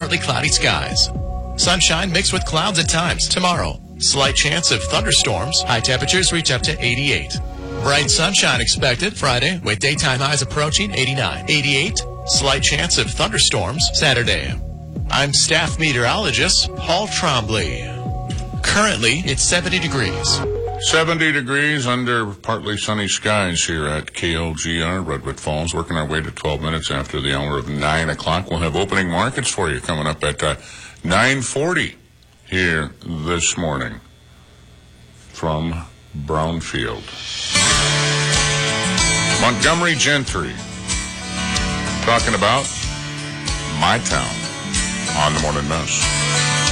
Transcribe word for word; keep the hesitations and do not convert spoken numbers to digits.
partly cloudy skies. Sunshine mixed with clouds at times tomorrow. Slight chance of thunderstorms. High temperatures reach up to eighty-eight. Bright sunshine expected Friday with daytime highs approaching eighty-nine. eighty-eight. Slight chance of thunderstorms Saturday. I'm staff meteorologist Paul Trombley. Currently, it's seventy degrees. seventy degrees under partly sunny skies here at K L G R, Redwood Falls. Working our way to twelve minutes after the hour of nine o'clock. We'll have opening markets for you coming up at uh, nine forty here this morning from Brownfield. Montgomery Gentry talking about my town on the Morning Mess.